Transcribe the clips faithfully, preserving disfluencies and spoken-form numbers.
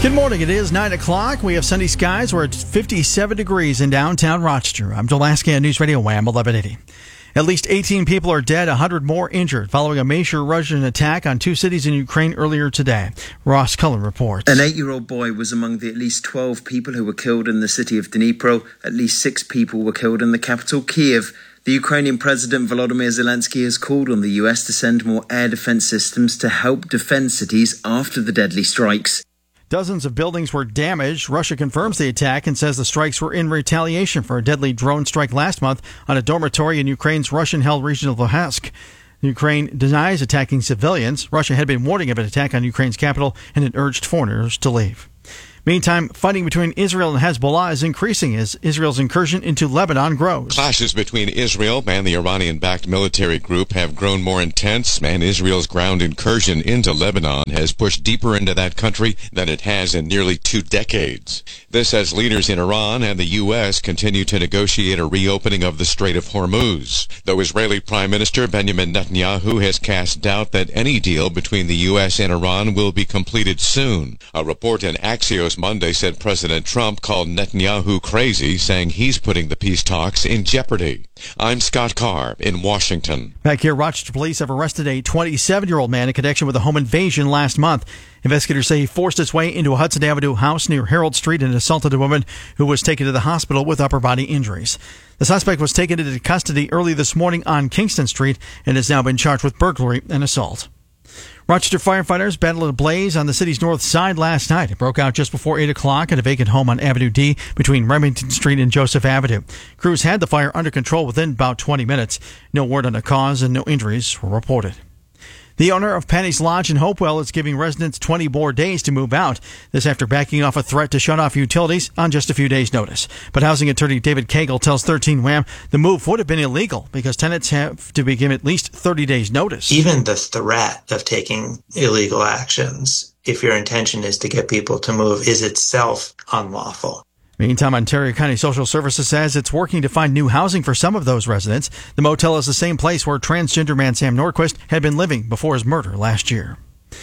Good morning. It is nine o'clock. We have sunny skies. We're at fifty-seven degrees in downtown Rochester. I'm Joel Lasky on News Radio Wham eleven eighty. At least eighteen people are dead, one hundred more injured following a major Russian attack on two cities in Ukraine earlier today. Ross Cullen reports. An eight-year-old boy was among the at least twelve people who were killed in the city of Dnipro. At least six people were killed in the capital, Kiev. The Ukrainian President Volodymyr Zelensky has called on the U S to send more air defense systems to help defend cities after the deadly strikes. Dozens of buildings were damaged. Russia confirms the attack and says the strikes were in retaliation for a deadly drone strike last month on a dormitory in Ukraine's Russian-held region of Luhansk. Ukraine denies attacking civilians. Russia had been warning of an attack on Ukraine's capital and had urged foreigners to leave. Meantime, fighting between Israel and Hezbollah is increasing as Israel's incursion into Lebanon grows. Clashes between Israel and the Iranian-backed military group have grown more intense, and Israel's ground incursion into Lebanon has pushed deeper into that country than it has in nearly two decades. This as leaders in Iran and the U S continue to negotiate a reopening of the Strait of Hormuz, though Israeli Prime Minister Benjamin Netanyahu has cast doubt that any deal between the U S and Iran will be completed soon. A report in Axios Monday said President Trump called Netanyahu crazy, saying he's putting the peace talks in jeopardy. I'm Scott Carr in Washington. Back here, Rochester police have arrested a twenty-seven-year-old man in connection with a home invasion last month. Investigators say he forced his way into a Hudson Avenue house near Harold Street and assaulted a woman who was taken to the hospital with upper body injuries. The suspect was taken into custody early this morning on Kingston Street and has now been charged with burglary and assault. Rochester firefighters battled a blaze on the city's north side last night. It broke out just before eight o'clock at a vacant home on Avenue D between Remington Street and Joseph Avenue. Crews had the fire under control within about twenty minutes. No word on the cause and no injuries were reported. The owner of Patty's Lodge in Hopewell is giving residents twenty more days to move out. This after backing off a threat to shut off utilities on just a few days' notice. But housing attorney David Cagle tells thirteen Wham the move would have been illegal because tenants have to be given at least thirty days' notice. Even the threat of taking illegal actions, if your intention is to get people to move, is itself unlawful. Meantime, Ontario County Social Services says it's working to find new housing for some of those residents. The motel is the same place where transgender man Sam Norquist had been living before his murder last year.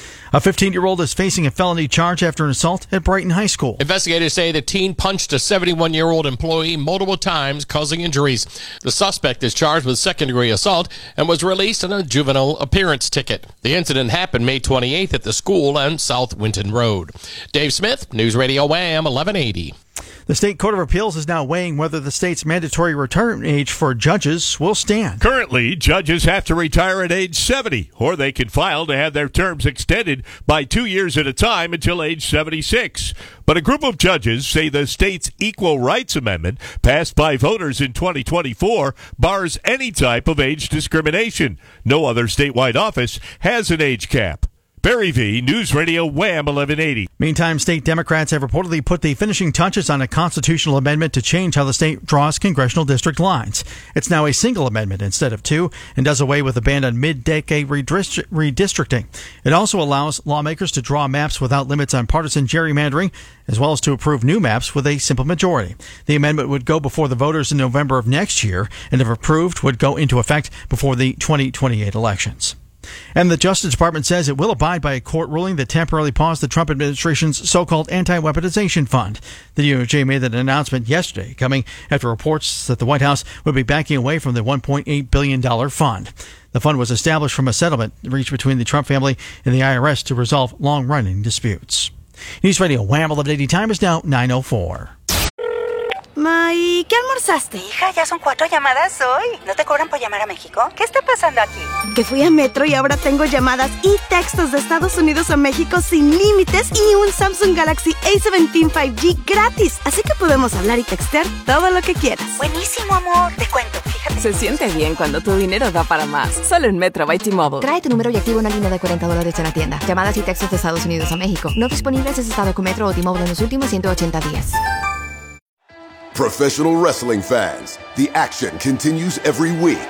A fifteen-year-old is facing a felony charge after an assault at Brighton High School. Investigators say the teen punched a seventy-one-year-old employee multiple times, causing injuries. The suspect is charged with second-degree assault and was released on a juvenile appearance ticket. The incident happened May twenty-eighth at the school on South Winton Road. Dave Smith, News Radio Wham eleven eighty. The State Court of Appeals is now weighing whether the state's mandatory retirement age for judges will stand. Currently, judges have to retire at age seventy, or they can file to have their terms extended by two years at a time until age seventy-six. But a group of judges say the state's Equal Rights Amendment, passed by voters in twenty twenty-four, bars any type of age discrimination. No other statewide office has an age cap. Barry V, News Radio Wham eleven eighty. Meantime, state Democrats have reportedly put the finishing touches on a constitutional amendment to change how the state draws congressional district lines. It's now a single amendment instead of two and does away with a ban on mid-decade redistricting. It also allows lawmakers to draw maps without limits on partisan gerrymandering, as well as to approve new maps with a simple majority. The amendment would go before the voters in November of next year, and if approved, would go into effect before the twenty twenty-eight elections. And the Justice Department says it will abide by a court ruling that temporarily paused the Trump administration's so-called anti-weaponization fund. The D O J made that announcement yesterday, coming after reports that the White House would be backing away from the one point eight billion dollars fund. The fund was established from a settlement reached between the Trump family and the I R S to resolve long-running disputes. News Radio Wham eleven eighty, time is now nine oh four. Ma, ¿y qué almorzaste? Hija, ya son cuatro llamadas hoy. ¿No te cobran por llamar a México? ¿Qué está pasando aquí? Que fui a Metro y ahora tengo llamadas y textos de Estados Unidos a México sin límites y un Samsung Galaxy A diecisiete cinco G gratis. Así que podemos hablar y textear todo lo que quieras. Buenísimo, amor. Te cuento, fíjate. Se siente bien cuando tu dinero da para más. Solo en Metro by T-Mobile. Trae tu número y activa una línea de cuarenta dólares en la tienda. Llamadas y textos de Estados Unidos a México. No disponibles si has estado con Metro o T-Mobile en los últimos ciento ochenta días. Professional wrestling fans, the action continues every week.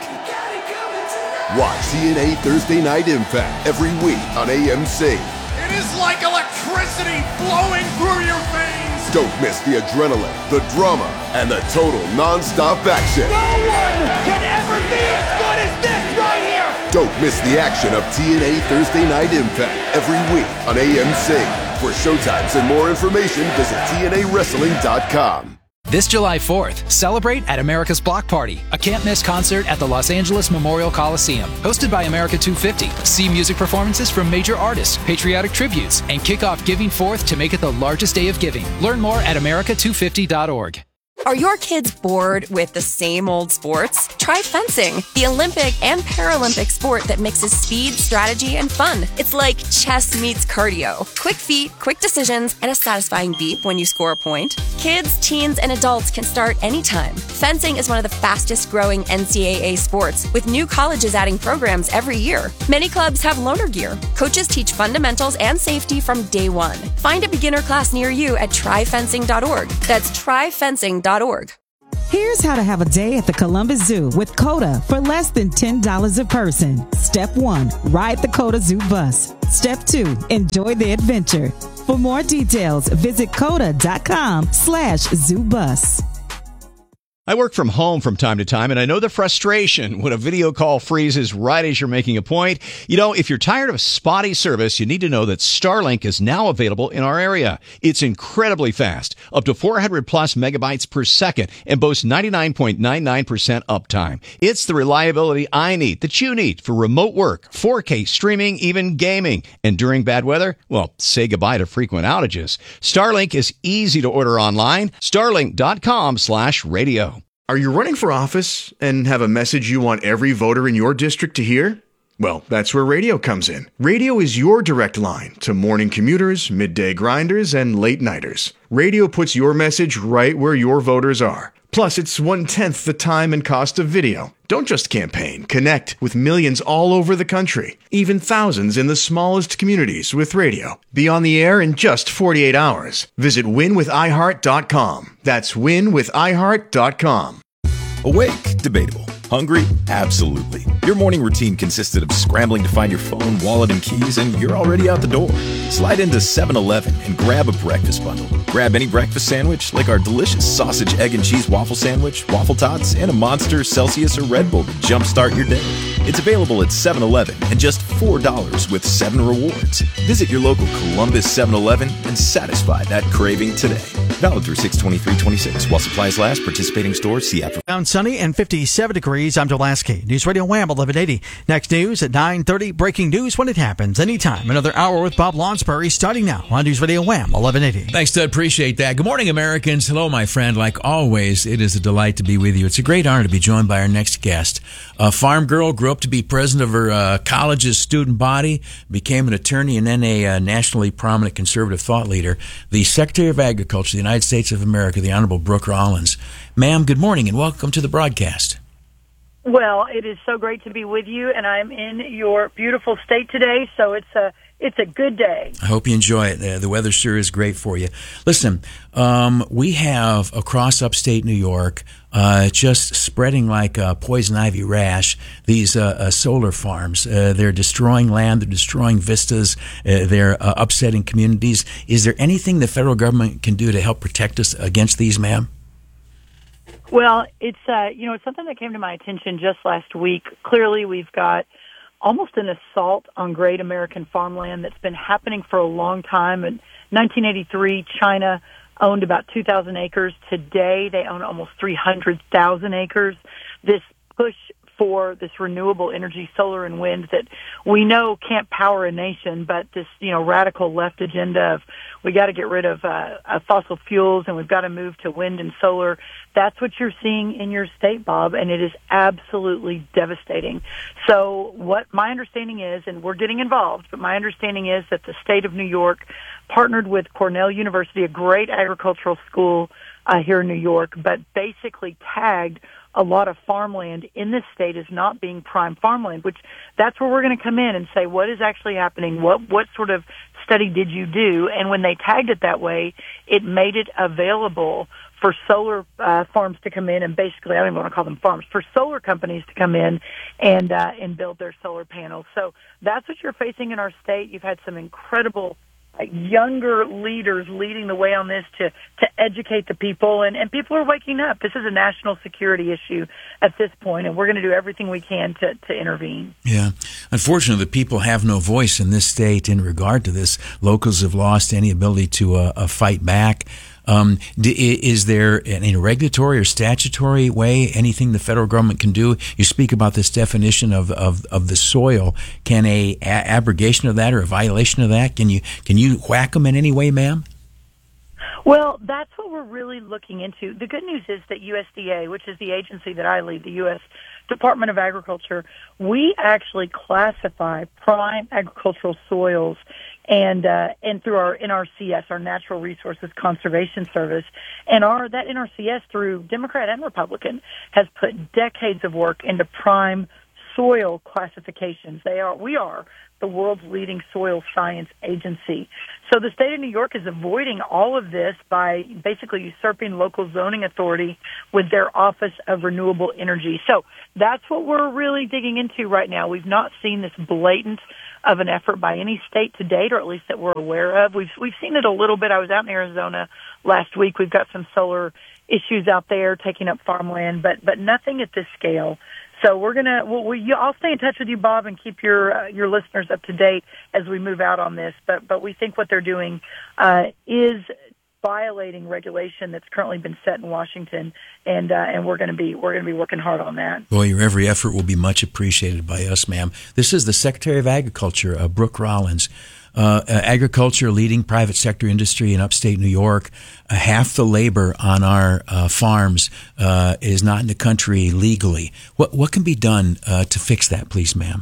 Watch T N A Thursday Night Impact every week on A M C. It is like electricity flowing through your veins. Don't miss the adrenaline, the drama, and the total non-stop action. No one can ever be as good as this right here. Don't miss the action of T N A Thursday Night Impact every week on A M C. For showtimes and more information, visit T N A wrestling dot com. This July fourth, celebrate at America's Block Party, a can't-miss concert at the Los Angeles Memorial Coliseum. Hosted by America two fifty, see music performances from major artists, patriotic tributes, and kick off Giving Fourth to make it the largest day of giving. Learn more at America two fifty dot org. Are your kids bored with the same old sports? Try fencing, the Olympic and Paralympic sport that mixes speed, strategy, and fun. It's like chess meets cardio. Quick feet, quick decisions, and a satisfying beep when you score a point. Kids, teens, and adults can start anytime. Fencing is one of the fastest growing N C double A sports, with new colleges adding programs every year. Many clubs have loaner gear. Coaches teach fundamentals and safety from day one. Find a beginner class near you at try fencing dot org. That's try fencing dot org. Here's how to have a day at the Columbus Zoo with COTA for less than ten dollars a person. Step one, ride the COTA Zoo bus. Step two, enjoy the adventure. For more details, visit COTA dot com slash zoo bus. I work from home from time to time, and I know the frustration when a video call freezes right as you're making a point. You know, if you're tired of spotty service, you need to know that Starlink is now available in our area. It's incredibly fast, up to four hundred plus megabytes per second, and boasts ninety-nine point nine nine percent uptime. It's the reliability I need, that you need, for remote work, four K streaming, even gaming. And during bad weather, well, say goodbye to frequent outages. Starlink is easy to order online. Starlink dot com slash radio. Are you running for office and have a message you want every voter in your district to hear? Well, that's where radio comes in. Radio is your direct line to morning commuters, midday grinders, and late nighters. Radio puts your message right where your voters are. Plus, it's one-tenth the time and cost of video. Don't just campaign. Connect with millions all over the country, even thousands in the smallest communities with radio. Be on the air in just forty-eight hours. Visit win with i heart dot com. That's win with i heart dot com. Awake? Debatable. Hungry? Absolutely. Your morning routine consisted of scrambling to find your phone, wallet, and keys, and you're already out the door. Slide into seven eleven and grab a breakfast bundle. Grab any breakfast sandwich, like our delicious sausage, egg, and cheese waffle sandwich, waffle tots, and a Monster, Celsius, or Red Bull to jumpstart your day. It's available at seven eleven and just four dollars with seven rewards. Visit your local Columbus seven eleven and satisfy that craving today. Valid through six twenty-three twenty-six. While supplies last, participating stores, see app. Down sunny and fifty-seven degrees. I'm Dulaski. News Radio Wham eleven eighty. Next news at nine thirty. Breaking news when it happens. Anytime. Another hour with Bob Lonsbury starting now on News Radio Wham eleven eighty. Thanks, Ted. Appreciate that. Good morning, Americans. Hello, my friend. Like always, it is a delight to be with you. It's a great honor to be joined by our next guest. A farm girl, grew up to be president of her uh, college's student body, became an attorney, and then a uh, nationally prominent conservative thought leader. The Secretary of Agriculture of the United States of America, the Honorable Brooke Rollins. Ma'am, good morning and welcome to the broadcast. Well, it is so great to be with you, and I'm in your beautiful state today, so it's a it's a good day. I hope you enjoy it. Uh, the weather sure is great for you. Listen, um, we have across upstate New York, uh, just spreading like a poison ivy rash, these uh, uh, solar farms. Uh, they're destroying land, they're destroying vistas, uh, they're uh, upsetting communities. Is there anything the federal government can do to help protect us against these, ma'am? Well, it's uh, you know, it's something that came to my attention just last week. Clearly, we've got almost an assault on great American farmland that's been happening for a long time. In nineteen eighty-three, China owned about two thousand acres. Today, they own almost three hundred thousand acres. This push for this renewable energy, solar and wind, that we know can't power a nation, but this, you know, radical left agenda of we got to get rid of, uh, of fossil fuels and we've got to move to wind and solar. That's what you're seeing in your state, Bob, and it is absolutely devastating. So what my understanding is, and we're getting involved, but my understanding is that the state of New York partnered with Cornell University, a great agricultural school uh, here in New York, but basically tagged a lot of farmland in this state as not being prime farmland, which that's where we're going to come in and say, what is actually happening? What, what sort of study did you do? And when they tagged it that way, it made it available for solar uh, farms to come in and basically, I don't even want to call them farms, for solar companies to come in and, uh, and build their solar panels. So that's what you're facing in our state. You've had some incredible younger leaders leading the way on this to, to educate the people, and, and people are waking up. This is a national security issue at this point, and we're going to do everything we can to, to intervene. Yeah. Unfortunately, the people have no voice in this state in regard to this. Locals have lost any ability to uh, uh, fight back. Um, is there any regulatory or statutory way, anything the federal government can do? You speak about this definition of, of, of the soil. Can a, a abrogation of that or a violation of that, can you can you whack them in any way, ma'am? Well, that's what we're really looking into. The good news is that U S D A, which is the agency that I lead, the U S Department of Agriculture, we actually classify prime agricultural soils, and uh, and through our N R C S, our Natural Resources Conservation Service, and our that N R C S, through Democrat and Republican, has put decades of work into prime soil classifications. They are we are the world's leading soil science agency. So the state of New York is avoiding all of this by basically usurping local zoning authority with their Office of Renewable Energy. So that's what we're really digging into right now. We've not seen this blatant of an effort by any state to date, or at least that we're aware of. We've we've seen it a little bit. I was out in Arizona last week. We've got some solar issues out there taking up farmland, but but nothing at this scale. So we're gonna. Well, we, I'll stay in touch with you, Bob, and keep your uh, your listeners up to date as we move out on this. But but we think what they're doing uh, is violating regulation that's currently been set in Washington, and uh, and we're going to be we're going to be working hard on that. Boy, your every effort will be much appreciated by us, ma'am. This is the Secretary of Agriculture, uh, Brooke Rollins. Uh, uh, agriculture, leading private sector industry in upstate New York. Uh, half the labor on our uh, farms uh, is not in the country legally. What what can be done uh, to fix that, please, ma'am?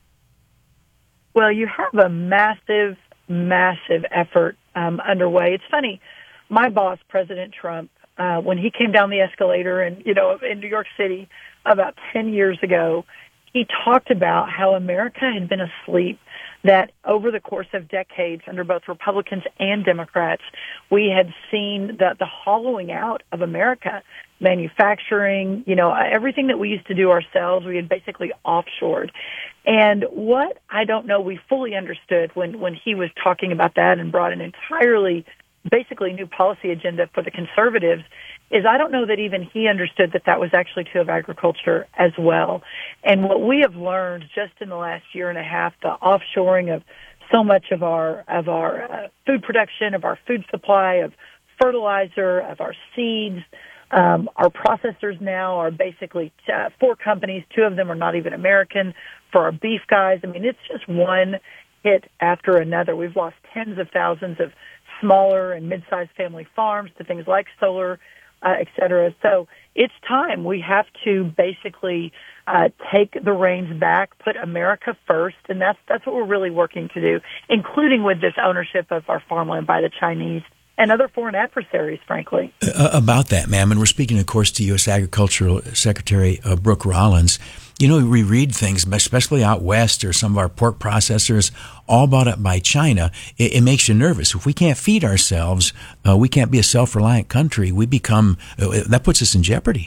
Well, you have a massive, massive effort um, underway. It's funny. My boss, President Trump, uh, when he came down the escalator in, you know, in New York City about ten years ago, he talked about how America had been asleep, that over the course of decades, under both Republicans and Democrats, we had seen the, the hollowing out of America. Manufacturing, you know, everything that we used to do ourselves, we had basically offshored. And what I don't know we fully understood when, when he was talking about that and brought an entirely, basically new policy agenda for the conservatives, is I don't know that even he understood that that was actually true of agriculture as well. And what we have learned just in the last year and a half, the offshoring of so much of our of our uh, food production, of our food supply, of fertilizer, of our seeds. Um, our processors now are basically uh, four companies. Two of them are not even American. For our beef guys, I mean, it's just one hit after another. We've lost tens of thousands of smaller and mid-sized family farms to things like solar, Uh, et cetera. So it's time. We have to basically uh, take the reins back, put America first, and that's that's what we're really working to do, including with this ownership of our farmland by the Chinese and other foreign adversaries, frankly. Uh, about that, ma'am, and we're speaking, of course, to U S Agricultural Secretary uh, Brooke Rollins. You know, we read things, especially out west, or some of our pork processors, all bought up by China. It, it makes you nervous. If we can't feed ourselves, uh, we can't be a self-reliant country. We become, uh, that puts us in jeopardy.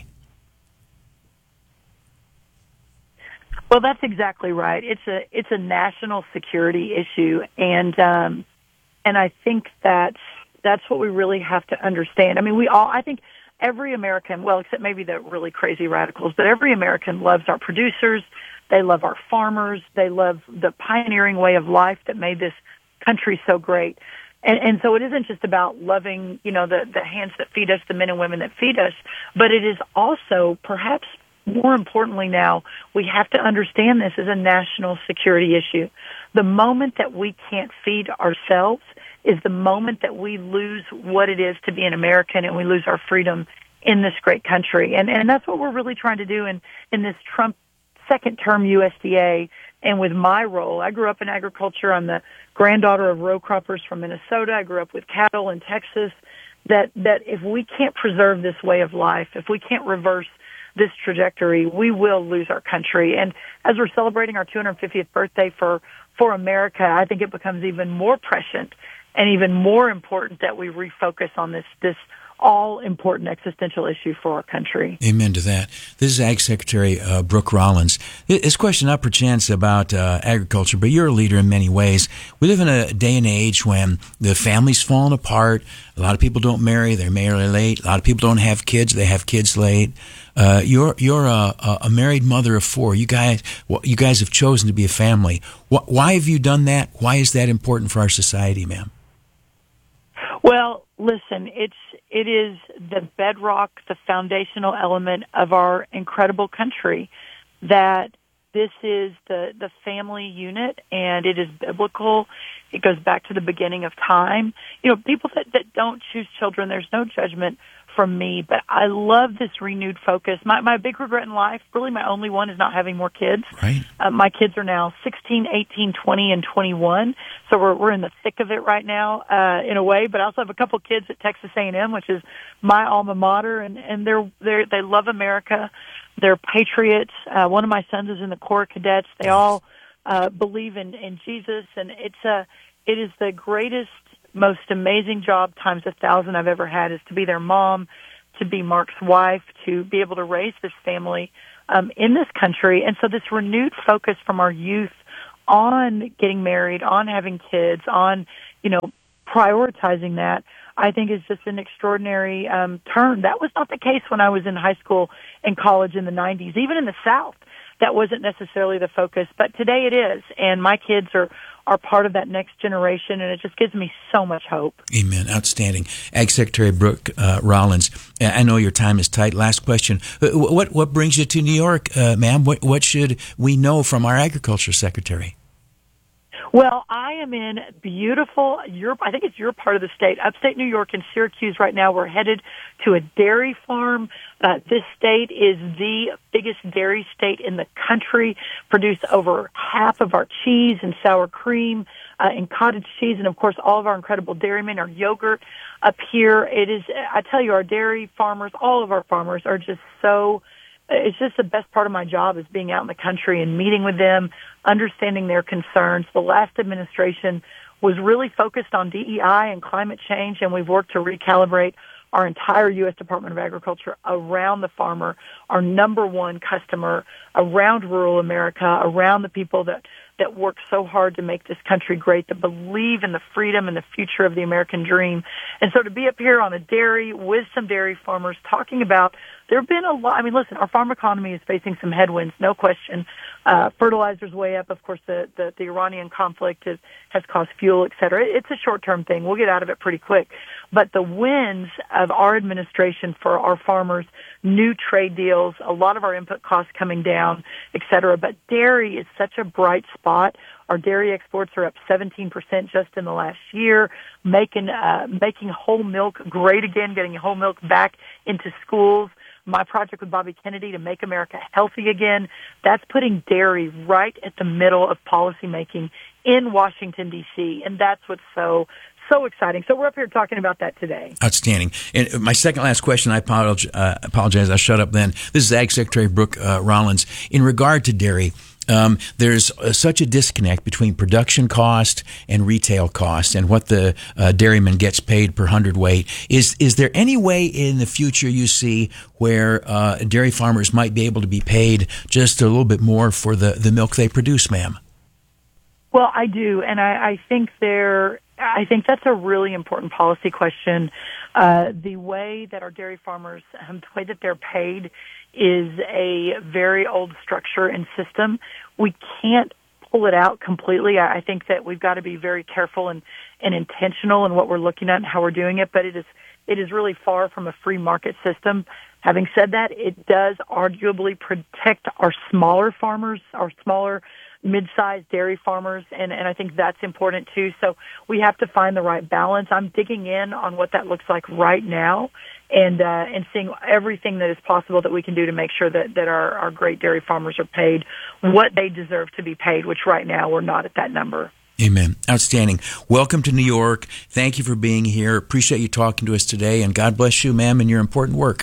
Well, that's exactly right. It's a it's a national security issue, and um, and I think that's that's what we really have to understand. I mean, we all, I think. Every American, well, except maybe the really crazy radicals, but every American loves our producers. They love our farmers. They love the pioneering way of life that made this country so great. And, and so it isn't just about loving, you know, the, the hands that feed us, the men and women that feed us, but it is also, perhaps more importantly now, we have to understand this as a national security issue. The moment that we can't feed ourselves is the moment that we lose what it is to be an American, and we lose our freedom in this great country. And and that's what we're really trying to do in, in this Trump second term U S D A. And with my role, I grew up in agriculture. I'm the granddaughter of row croppers from Minnesota. I grew up with cattle in Texas. That, that if we can't preserve this way of life, if we can't reverse this trajectory, we will lose our country. And as we're celebrating our two hundred fiftieth birthday for, for America, I think it becomes even more prescient and even more important that we refocus on this, this all important existential issue for our country. Amen to that. This is Ag Secretary uh, Brooke Rollins. This question, not perchance about uh, agriculture, but you're a leader in many ways. We live in a day and age when the family's falling apart. A lot of people don't marry; they're married late. A lot of people don't have kids; they have kids late. Uh, you're you're a, a married mother of four. You guys, you guys have chosen to be a family. Why have you done that? Why is that important for our society, ma'am? Well, listen, it's it is the bedrock, the foundational element of our incredible country, that this is the, the family unit, and it is biblical. It goes back to the beginning of time. You know, people that, that don't choose children, there's no judgment from me, but I love this renewed focus. My my big regret in life, really my only one, is not having more kids. Right. Uh, my kids are now sixteen, eighteen, twenty, and twenty-one, so we're we're in the thick of it right now, uh, in a way. But I also have a couple kids at Texas A and M, which is my alma mater, and and they're they they love America. They're patriots. Uh, one of my sons is in the Corps Cadets. They all uh, believe in in Jesus, and it's a it is the greatest, most amazing job times a thousand I've ever had, is to be their mom, to be Mark's wife, to be able to raise this family um, in this country. And so this renewed focus from our youth on getting married, on having kids, on, you know, prioritizing that, I think is just an extraordinary um, turn. That was not the case when I was in high school and college in the nineties. Even in the South, that wasn't necessarily the focus, but today it is. And my kids are are part of that next generation, and it just gives me so much hope. Amen. Outstanding. Ag Secretary Brooke uh, Rollins, I know your time is tight. Last question. What what brings you to New York, uh, ma'am? What, what should we know from our Agriculture Secretary? Well, I am in beautiful Europe. I think it's your part of the state, upstate New York in Syracuse right now. We're headed to a dairy farm. Uh, this state is the biggest dairy state in the country, produce over half of our cheese and sour cream uh, and cottage cheese, and of course all of our incredible dairymen, our yogurt up here. It is, I tell you, our dairy farmers, all of our farmers are just so, it's just the best part of my job is being out in the country and meeting with them, understanding their concerns. The last administration was really focused on D E I and climate change, and we've worked to recalibrate our entire U S Department of Agriculture around the farmer, our number one customer, around rural America, around the people that, that work so hard to make this country great, that believe in the freedom and the future of the American dream. And so to be up here on a dairy with some dairy farmers talking about, there have been a lot, I mean, listen, our farm economy is facing some headwinds, no question. Uh, fertilizer's way up. Of course, the, the, the Iranian conflict has, has caused fuel, et cetera. It's a short-term thing. We'll get out of it pretty quick. But the wins of our administration for our farmers, new trade deals, a lot of our input costs coming down, et cetera. But dairy is such a bright spot. Our dairy exports are up seventeen percent just in the last year, making, uh, making whole milk great again, getting whole milk back into schools. My project with Bobby Kennedy to make America healthy again, that's putting dairy right at the middle of policymaking in Washington, D C, and that's what's so, so exciting. So we're up here talking about that today. Outstanding. And my second last question, I apologize, uh, apologize I'll shut up then. This is Ag Secretary Brooke uh, Rollins. In regard to dairy, Um, there's uh, such a disconnect between production cost and retail cost and what the uh, dairyman gets paid per hundredweight. Is is there any way in the future you see where uh, dairy farmers might be able to be paid just a little bit more for the, the milk they produce, ma'am? Well, I do, and I, I think there. I think that's a really important policy question. Uh, the way that our dairy farmers, um, the way that they're paid, is a very old structure and system. We can't pull it out completely. I, I think that we've got to be very careful and, and intentional in what we're looking at and how we're doing it. But it is it is really far from a free market system. Having said that, it does arguably protect our smaller farmers, our smaller mid-sized dairy farmers, and, and I think that's important too. So we have to find the right balance. I'm digging in on what that looks like right now and uh, and seeing everything that is possible that we can do to make sure that, that our, our great dairy farmers are paid what they deserve to be paid, which right now we're not at that number. Amen. Outstanding. Welcome to New York. Thank you for being here. Appreciate you talking to us today, and God bless you, ma'am, and your important work.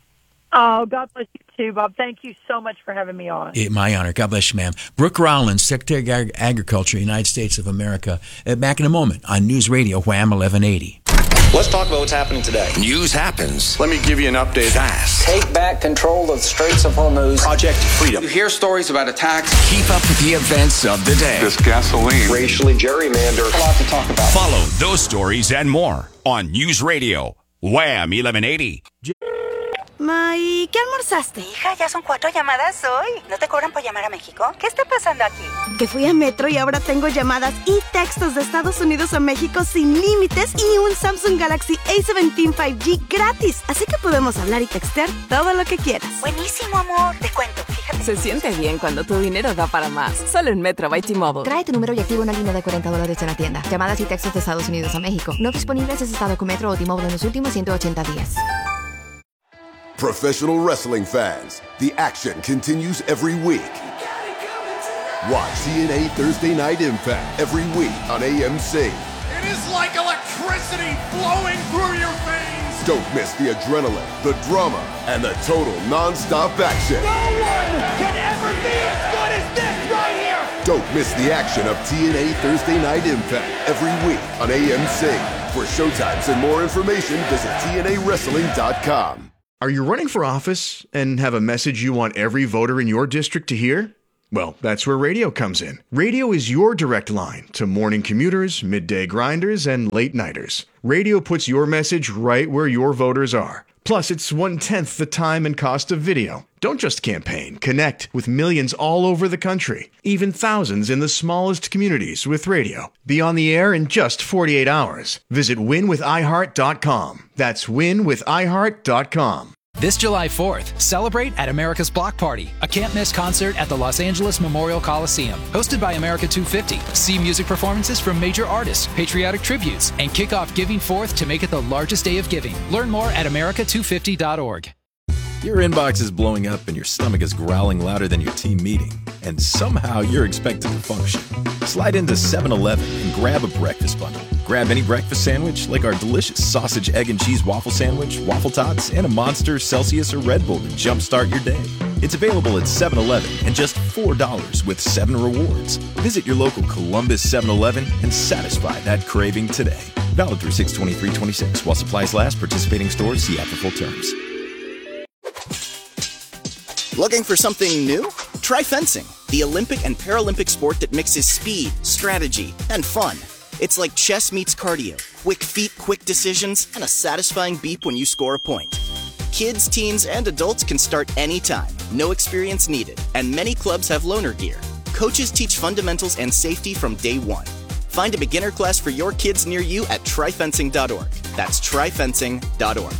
Oh, God bless you too, Bob. Thank you so much for having me on. It, my honor. God bless you, ma'am. Brooke Rollins, Secretary of Ag- Agriculture, United States of America. Uh, back in a moment on News Radio Wham eleven eighty. Let's talk about what's happening today. News happens. Let me give you an update. Fast. Take back control of the Straits of Hormuz. Project Freedom. You hear stories about attacks. Keep up with the events of the day. This gasoline. Racially gerrymandered. A lot to talk about. Follow those stories and more on News Radio. Wham eleven eighty. Ma, ¿y qué almorzaste? Hija, ya son cuatro llamadas hoy. ¿No te cobran por llamar a México? ¿Qué está pasando aquí? Que fui a Metro y ahora tengo llamadas y textos de Estados Unidos a México sin límites y un Samsung Galaxy A diecisiete cinco G gratis. Así que podemos hablar y textear todo lo que quieras. Buenísimo, amor. Te cuento, fíjate. Se siente bien cuando tu dinero da para más. Solo en Metro by T-Mobile. Trae tu número y activa una línea de cuarenta dólares en la tienda. Llamadas y textos de Estados Unidos a México. No disponibles en estado con Metro o T-Mobile en los últimos ciento ochenta días. Professional wrestling fans, the action continues every week. Watch T N A Thursday Night Impact every week on A M C. It is like electricity flowing through your veins. Don't miss the adrenaline, the drama, and the total non-stop action. No one can ever be as good as this right here. Don't miss the action of T N A Thursday Night Impact every week on A M C. For showtimes and more information, visit T N A wrestling dot com. Are you running for office and have a message you want every voter in your district to hear? Well, that's where radio comes in. Radio is your direct line to morning commuters, midday grinders, and late nighters. Radio puts your message right where your voters are. Plus, it's one-tenth the time and cost of video. Don't just campaign. Connect with millions all over the country, even thousands in the smallest communities with radio. Be on the air in just forty-eight hours. Visit win with i heart dot com. That's win with i heart dot com. This July fourth, celebrate at America's Block Party, a can't-miss concert at the Los Angeles Memorial Coliseum. Hosted by America two fifty. See music performances from major artists, patriotic tributes, and kick off Giving Fourth to make it the largest day of giving. Learn more at america two fifty dot org. Your inbox is blowing up and your stomach is growling louder than your team meeting, and somehow you're expected to function. Slide into seven eleven and grab a breakfast bundle. Grab any breakfast sandwich like our delicious sausage, egg, and cheese waffle sandwich, waffle tots, and a Monster, Celsius, or Red Bull to jumpstart your day. It's available at seven eleven and just four dollars with seven rewards. Visit your local Columbus seven eleven and satisfy that craving today. Valid through six twenty-three twenty-six. While supplies last, participating stores, see app for full terms. Looking for something new? Try fencing, the Olympic and Paralympic sport that mixes speed, strategy, and fun. It's like chess meets cardio, quick feet, quick decisions, and a satisfying beep when you score a point. Kids, teens, and adults can start anytime, no experience needed, and many clubs have loaner gear. Coaches teach fundamentals and safety from day one. Find a beginner class for your kids near you at try fencing dot org. That's try fencing dot org.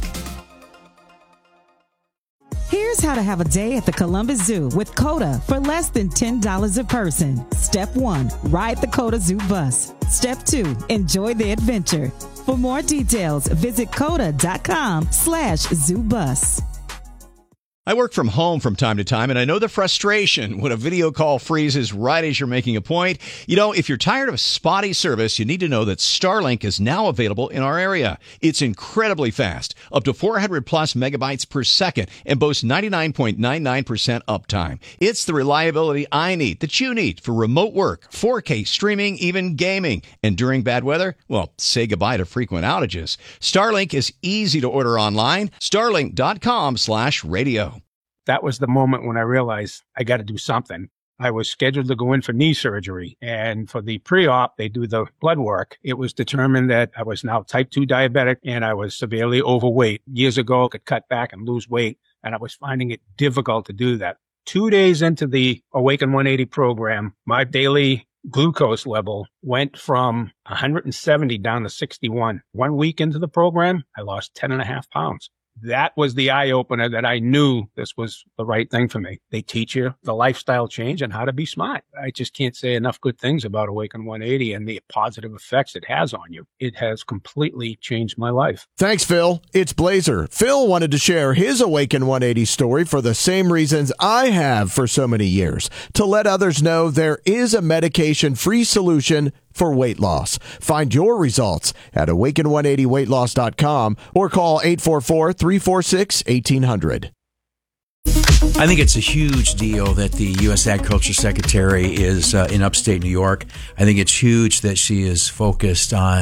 Here's how to have a day at the Columbus Zoo with COTA for less than ten dollars a person. Step one, ride the COTA Zoo bus. Step two, enjoy the adventure. For more details, visit coda dot com slash zoo bus. I work from home from time to time, and I know the frustration when a video call freezes right as you're making a point. You know, if you're tired of spotty service, you need to know that Starlink is now available in our area. It's incredibly fast, up to four hundred plus megabytes per second, and boasts ninety-nine point nine nine percent uptime. It's the reliability I need, that you need, for remote work, four K streaming, even gaming. And during bad weather, well, say goodbye to frequent outages. Starlink is easy to order online. starlink dot com slash radio. That was the moment when I realized I got to do something. I was scheduled to go in for knee surgery, and for the pre-op, they do the blood work. It was determined that I was now type two diabetic and I was severely overweight. Years ago, I could cut back and lose weight, and I was finding it difficult to do that. Two days into the Awaken one eighty program, my daily glucose level went from one hundred seventy down to sixty-one. One week into the program, I lost ten and a half pounds. That was the eye-opener that I knew this was the right thing for me. They teach you the lifestyle change and how to be smart. I just can't say enough good things about Awaken one eighty and the positive effects it has on you. It has completely changed my life. Thanks, Phil. It's Blazer. Phil wanted to share his Awaken one eighty story for the same reasons I have for so many years, to let others know there is a medication-free solution for weight loss. Find your results at awaken one eighty weight loss dot com or call eight four four, three four six, one eight hundred. I think it's a huge deal that the U S Agriculture Secretary is uh, in upstate New York. I think it's huge that she is focused on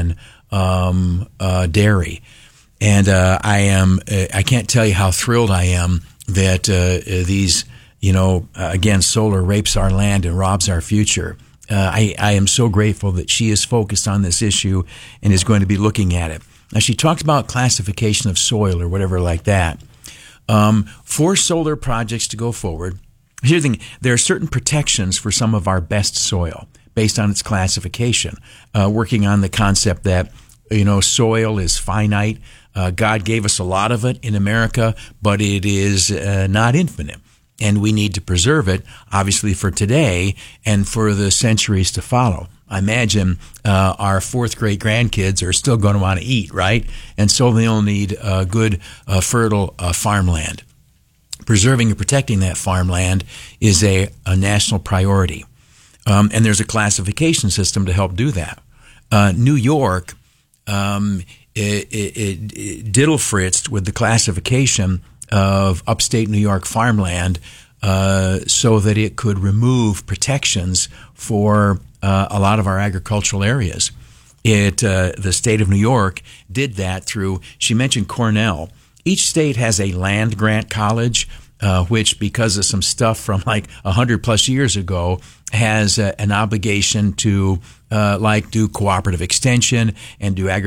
um, uh, dairy. And uh, I am, uh, I can't tell you how thrilled I am that uh, these, you know, uh, again, solar rapes our land and robs our future. Uh, I, I am so grateful that she is focused on this issue and is going to be looking at it. Now, she talked about classification of soil or whatever like that. Um, for solar projects to go forward, here's the thing, there are certain protections for some of our best soil based on its classification, uh, working on the concept that, you know, soil is finite. Uh, God gave us a lot of it in America, but it is uh, not infinite. And we need to preserve it, obviously, for today and for the centuries to follow. I imagine uh, our fourth grade grandkids are still going to want to eat, right? And so they'll need uh, good, uh, fertile uh, farmland. Preserving and protecting that farmland is a, a national priority. Um, and there's a classification system to help do that. Uh, New York um, it, it, it diddle-fritzed with the classification of upstate New York farmland uh, so that it could remove protections for uh, a lot of our agricultural areas. It uh, the state of New York did that through, she mentioned Cornell. Each state has a land grant college, uh, which because of some stuff from like one hundred plus years ago has uh, an obligation to uh, like do cooperative extension and do agriculture